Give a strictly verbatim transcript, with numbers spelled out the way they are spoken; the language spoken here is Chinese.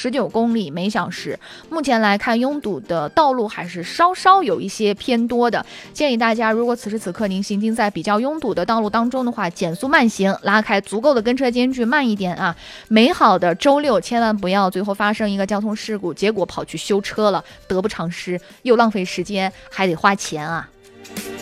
十九公里每小时。目前来看，拥堵的道路还是稍稍有一些偏多的，建议大家如果此时此刻您行经在比较拥堵的道路当中的话，减速慢行，拉开足够的跟车间距，慢一点啊。美好的周六千万不要最后发生一个交通事故，结果跑去修车了，得不偿失，又浪费时间还得花钱啊。